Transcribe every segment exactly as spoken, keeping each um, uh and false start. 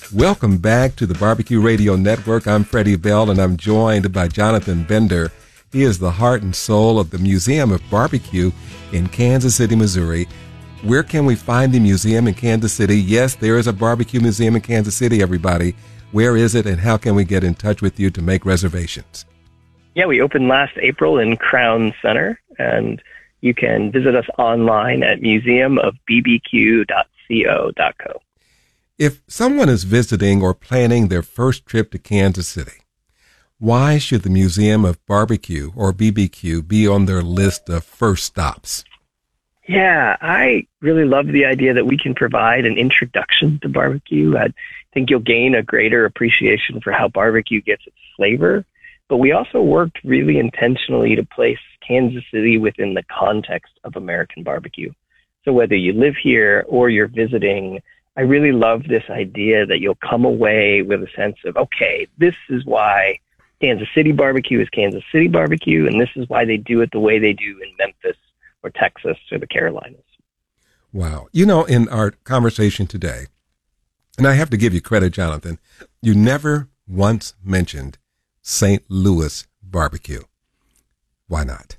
Welcome back to the Barbecue Radio Network. I'm Freddie Bell, and I'm joined by Jonathan Bender. He is the heart and soul of the Museum of Barbecue in Kansas City, Missouri. Where can we find the museum in Kansas City? Yes, there is a barbecue museum in Kansas City, everybody. Where is it, and how can we get in touch with you to make reservations? Yeah, we opened last April in Crown Center, and you can visit us online at museum of b b q dot co dot co. If someone is visiting or planning their first trip to Kansas City, why should the Museum of Barbecue or B B Q be on their list of first stops? Yeah, I really love the idea that we can provide an introduction to barbecue. I think you'll gain a greater appreciation for how barbecue gets its flavor. But we also worked really intentionally to place Kansas City within the context of American barbecue. So whether you live here or you're visiting, I really love this idea that you'll come away with a sense of, okay, this is why Kansas City barbecue is Kansas City barbecue, and this is why they do it the way they do in Memphis or Texas or the Carolinas. Wow. You know, in our conversation today, and I have to give you credit, Jonathan, you never once mentioned Saint Louis barbecue. Why not?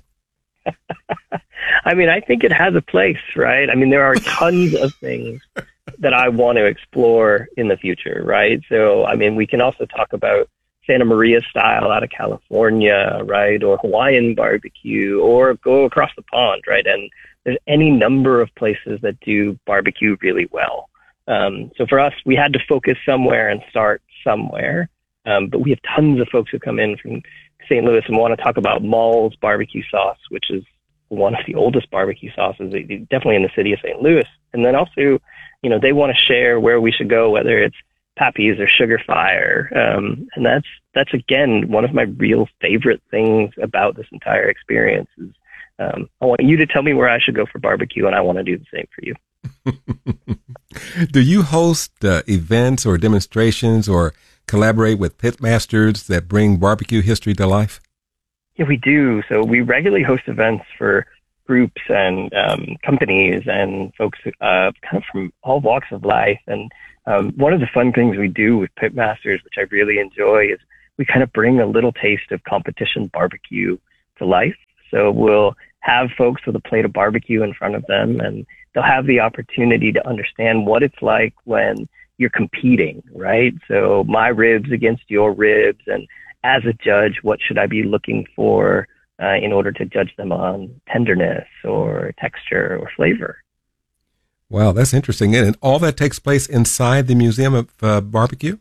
I mean, I think it has a place, right? I mean, there are tons of things that I want to explore in the future, right? So, I mean, we can also talk about Santa Maria style out of California, right? Or Hawaiian barbecue, or go across the pond, right? And there's any number of places that do barbecue really well. Um, so for us, we had to focus somewhere and start somewhere. Um, but we have tons of folks who come in from Saint Louis and want to talk about Maul's barbecue sauce, which is one of the oldest barbecue sauces, definitely in the city of Saint Louis. And then also, you know, they want to share where we should go, whether it's Pappy's or Sugar Fire. Um, and that's, that's again, one of my real favorite things about this entire experience is um, I want you to tell me where I should go for barbecue, and I want to do the same for you. Do you host uh, events or demonstrations or collaborate with pitmasters that bring barbecue history to life? Yeah, we do. So we regularly host events for groups and um, companies and folks uh, kind of from all walks of life. And um, one of the fun things we do with pitmasters, which I really enjoy, is we kind of bring a little taste of competition barbecue to life. So we'll have folks with a plate of barbecue in front of them, and they'll have the opportunity to understand what it's like when you're competing, right? So my ribs against your ribs, and as a judge, what should I be looking for uh, in order to judge them on tenderness or texture or flavor? Wow, that's interesting. And all that takes place inside the Museum of uh, Barbecue?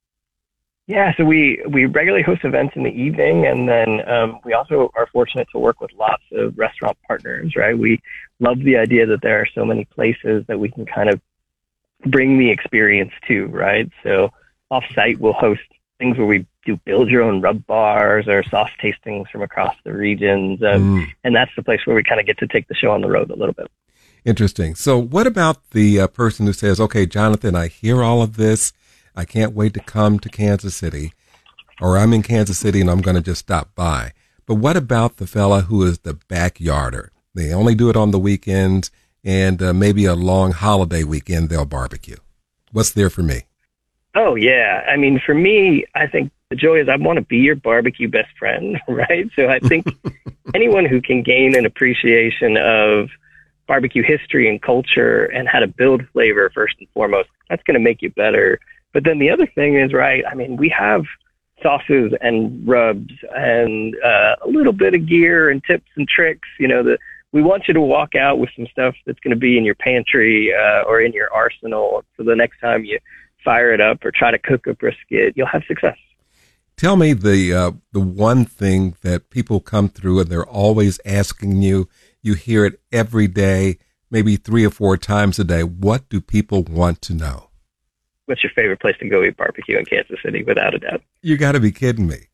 Yeah, so we, we regularly host events in the evening, and then um, we also are fortunate to work with lots of restaurant partners, right? We love the idea that there are so many places that we can kind of bring the experience to, right? So off-site, we'll host things where we do build your own rub bars or sauce tastings from across the regions. Um, mm. And that's the place where we kind of get to take the show on the road a little bit. Interesting. So what about the uh, person who says, okay, Jonathan, I hear all of this. I can't wait to come to Kansas City, or I'm in Kansas City and I'm going to just stop by. But what about the fella who is the backyarder? They only do it on the weekends, and uh, maybe a long holiday weekend they'll barbecue. What's there for me? Oh, yeah. I mean, for me, I think the joy is I want to be your barbecue best friend, right? So I think anyone who can gain an appreciation of barbecue history and culture and how to build flavor first and foremost, that's going to make you better. But then the other thing is, right, I mean, we have sauces and rubs and uh, a little bit of gear and tips and tricks. You know, the, we want you to walk out with some stuff that's going to be in your pantry uh, or in your arsenal. So the next time you fire it up or try to cook a brisket, you'll have success. Tell me the uh, the one thing that people come through and they're always asking you. You hear it every day, maybe three or four times a day. What do people want to know? What's your favorite place to go eat barbecue in Kansas City, without a doubt? You got to be kidding me.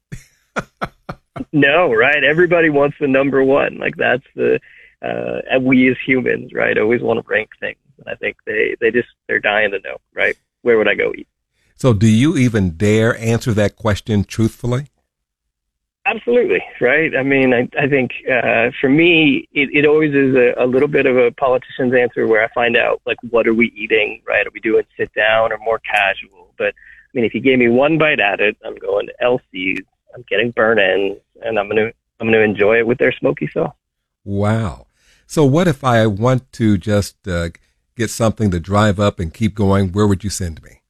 No, right? Everybody wants the number one. Like that's the, uh, and we as humans, right, always want to rank things. And I think they, they just, they're dying to know, right? Where would I go eat? So do you even dare answer that question truthfully? Absolutely, right? I mean, I, I think uh, for me, it, it always is a, a little bit of a politician's answer where I find out, like, what are we eating, right? Are we doing sit down or more casual? But, I mean, if you gave me one bite at it, I'm going to L C's, I'm getting burnt ends, and I'm going to I'm going to enjoy it with their smoky sauce. Wow. So what if I want to just uh, get something to drive up and keep going? Where would you send me?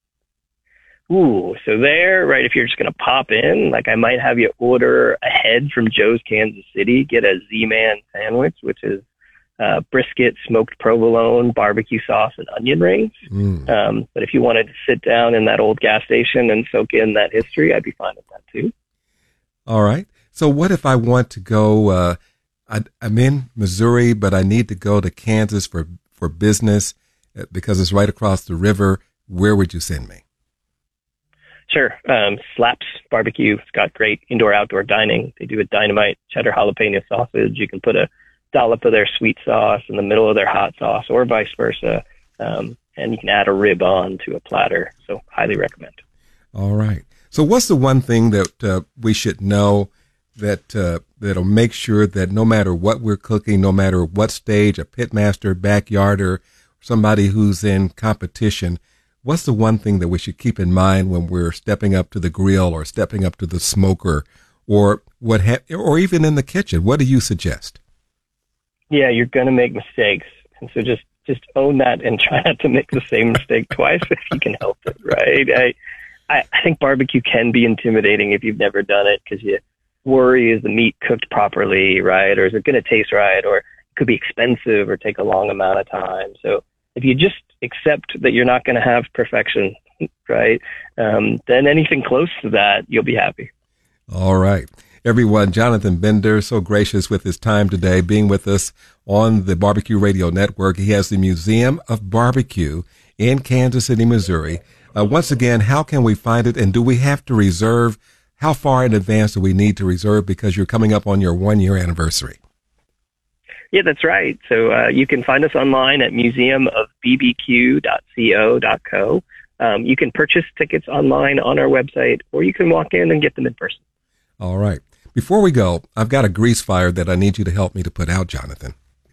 Ooh, so there, right, if you're just going to pop in, like I might have you order ahead from Joe's Kansas City, get a Z-Man sandwich, which is uh, brisket, smoked provolone, barbecue sauce, and onion rings. Mm. Um, but if you wanted to sit down in that old gas station and soak in that history, I'd be fine with that too. All right. So what if I want to go, uh, I, I'm in Missouri, but I need to go to Kansas for, for business because it's right across the river. Where would you send me? Sure. Um, Slaps Barbecue. It's got great indoor-outdoor dining. They do a dynamite cheddar jalapeno sausage. You can put a dollop of their sweet sauce in the middle of their hot sauce or vice versa. Um, and you can add a rib on to a platter. So highly recommend. All right. So what's the one thing that uh, we should know that uh, that'll make sure that no matter what we're cooking, no matter what stage, a pitmaster, backyarder, somebody who's in competition, what's the one thing that we should keep in mind when we're stepping up to the grill or stepping up to the smoker or what ha- or even in the kitchen? What do you suggest? Yeah, you're going to make mistakes. And so just, just own that and try not to make the same mistake twice if you can help it, right? I, I, I think barbecue can be intimidating if you've never done it because you worry, is the meat cooked properly, right? Or is it going to taste right? Or it could be expensive or take a long amount of time. So if you just accept that you're not going to have perfection, right, um, then anything close to that, you'll be happy. All right. Everyone, Jonathan Bender, so gracious with his time today, being with us on the Barbecue Radio Network. He has the Museum of Barbecue in Kansas City, Missouri. Uh, once again, how can we find it, and do we have to reserve? How far in advance do we need to reserve because you're coming up on your one-year anniversary? Yeah, that's right. So uh, you can find us online at museum of b b q dot co dot co. Um, you can purchase tickets online on our website, or you can walk in and get them in person. All right. Before we go, I've got a grease fire that I need you to help me to put out, Jonathan.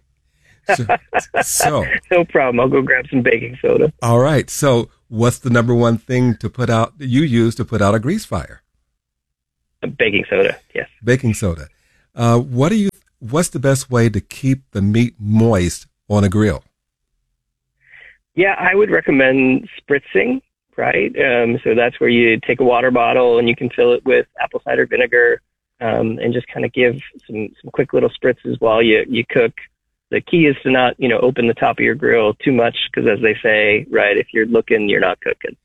So, so no problem. I'll go grab some baking soda. All right. So what's the number one thing to put out you use to put out a grease fire? Baking soda, yes. Baking soda. Uh, what do you? What's the best way to keep the meat moist on a grill? Yeah, I would recommend spritzing, right? Um, so that's where you take a water bottle and you can fill it with apple cider vinegar um, and just kind of give some, some quick little spritzes while you, you cook. The key is to not, you know, open the top of your grill too much because, as they say, right, if you're looking, you're not cooking.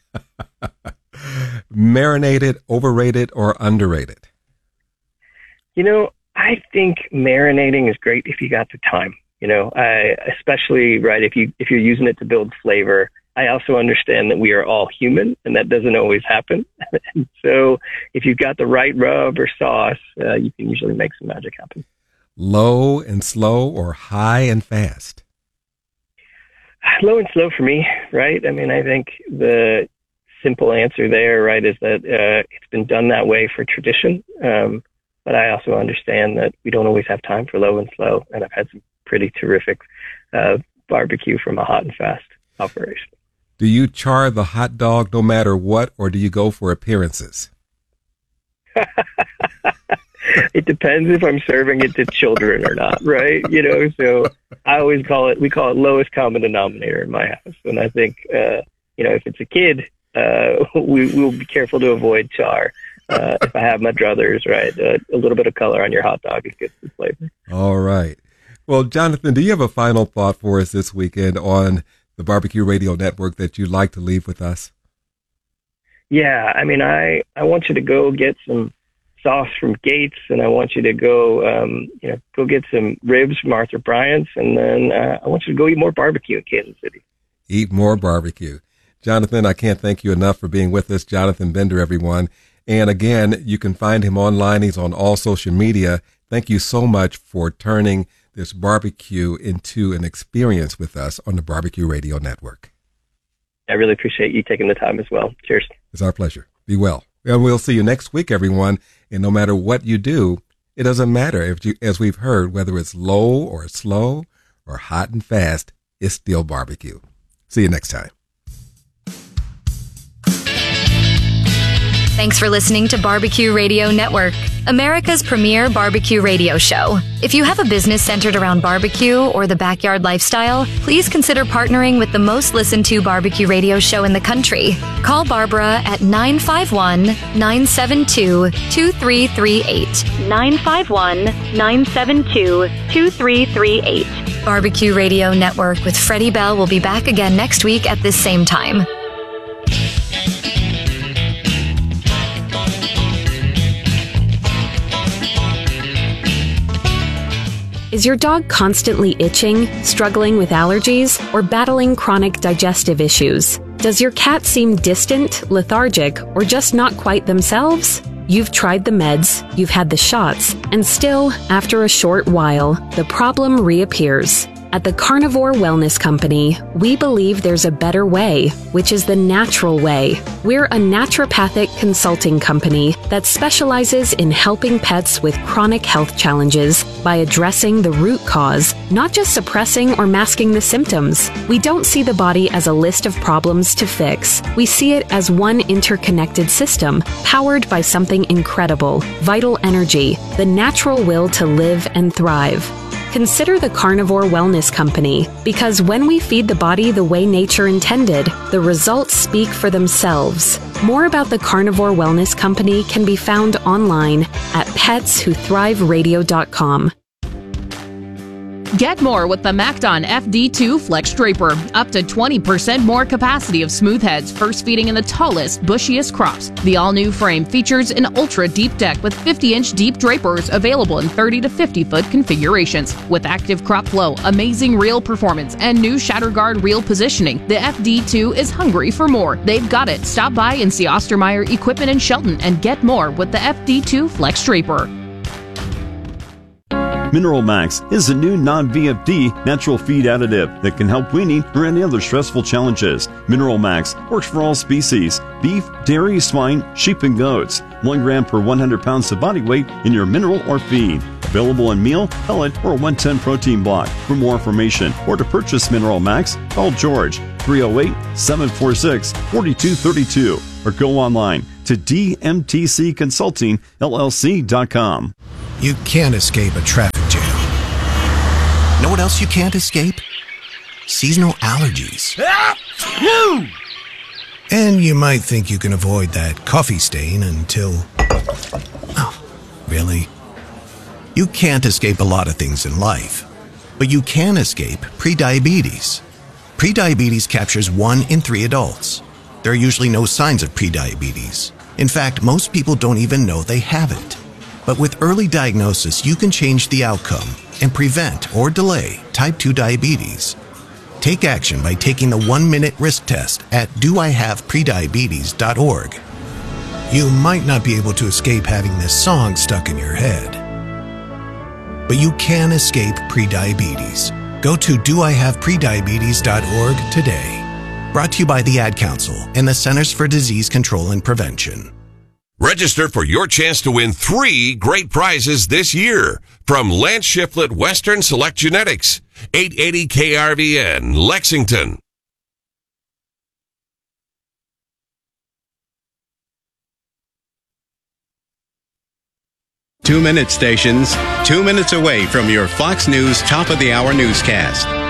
Marinated, overrated, or underrated? You know, I think marinating is great if you got the time. You know, I, especially right if you if you're using it to build flavor. I also understand that we are all human, and that doesn't always happen. And so, if you've got the right rub or sauce, uh, you can usually make some magic happen. Low and slow, or high and fast? Low and slow for me, right? I mean, I think the simple answer there, right, is that uh, it's been done that way for tradition. Um, but I also understand that we don't always have time for low and slow, and I've had some pretty terrific uh, barbecue from a hot and fast operation. Do you char the hot dog no matter what, or do you go for appearances? It depends if I'm serving it to children or not, right? You know, so I always call it, we call it lowest common denominator in my house. And I think, uh, you know, if it's a kid, uh, we will be careful to avoid char. Uh, if I have my druthers, right, uh, a little bit of color on your hot dog is good for flavor. All right. Well, Jonathan, do you have a final thought for us this weekend on the Barbecue Radio Network that you'd like to leave with us? Yeah, I mean, I, I want you to go get some sauce from Gates, and I want you to go, um, you know, go get some ribs from Arthur Bryant's, and then uh, I want you to go eat more barbecue in Kansas City. Eat more barbecue. Jonathan, I can't thank you enough for being with us. Jonathan Bender, everyone. And again, you can find him online. He's on all social media. Thank you so much for turning this barbecue into an experience with us on the Barbecue Radio Network. I really appreciate you taking the time as well. Cheers. It's our pleasure. Be well. And we'll see you next week, everyone, And no matter what you do, it doesn't matter if you, as we've heard, whether it's low or slow or hot and fast, it's still barbecue. See you next time. Thanks for listening to Barbecue Radio Network, America's premier barbecue radio show. If you have a business centered around barbecue or the backyard lifestyle, please consider partnering with the most listened to barbecue radio show in the country. Call Barbara at nine five one, nine seven two, two three three eight. nine five one, nine seven two, two three three eight. Barbecue Radio Network with Freddie Bell will be back again next week at this same time. Is your dog constantly itching, struggling with allergies, or battling chronic digestive issues? Does your cat seem distant, lethargic, or just not quite themselves? You've tried the meds, you've had the shots, and still, after a short while, the problem reappears. At the Carnivore Wellness Company, we believe there's a better way, which is the natural way. We're a naturopathic consulting company that specializes in helping pets with chronic health challenges by addressing the root cause, not just suppressing or masking the symptoms. We don't see the body as a list of problems to fix. We see it as one interconnected system, powered by something incredible, vital energy, the natural will to live and thrive. Consider the Carnivore Wellness Company, because when we feed the body the way nature intended, the results speak for themselves. More about the Carnivore Wellness Company can be found online at pets who thrive radio dot com. Get more with the MacDon F D two Flex Draper. Up to twenty percent more capacity of smooth heads, first feeding in the tallest, bushiest crops. The all-new frame features an ultra-deep deck with fifty-inch deep drapers available in thirty to fifty foot configurations. With active crop flow, amazing reel performance, and new shatter guard reel positioning, the F D two is hungry for more. They've got it. Stop by and see Ostermeyer Equipment in Shelton and get more with the F D two Flex Draper. Mineral Max is a new non-V F D natural feed additive that can help weaning or any other stressful challenges. Mineral Max works for all species: beef, dairy, swine, sheep, and goats. One gram per one hundred pounds of body weight in your mineral or feed. Available in meal, pellet, or one ten protein block. For more information or to purchase Mineral Max, call George three oh eight, seven four six, four two three two or go online to d m t c consulting l l c dot com. You can't escape a traffic jam. Know what else you can't escape? Seasonal allergies. And you might think you can avoid that coffee stain until... Oh, really? You can't escape a lot of things in life, but you can escape prediabetes. Prediabetes captures one in three adults. There are usually no signs of prediabetes. In fact, most people don't even know they have it. But with early diagnosis, you can change the outcome and prevent or delay type two diabetes. Take action by taking the one-minute risk test at do I have prediabetes dot org. You might not be able to escape having this song stuck in your head, but you can escape prediabetes. Go to do I have prediabetes dot org today. Brought to you by the Ad Council and the Centers for Disease Control and Prevention. Register for your chance to win three great prizes this year from Lance Shiflett Western Select Genetics, eight eighty K R V N, Lexington. Two-minute stations, two minutes away from your Fox News top-of-the-hour newscast.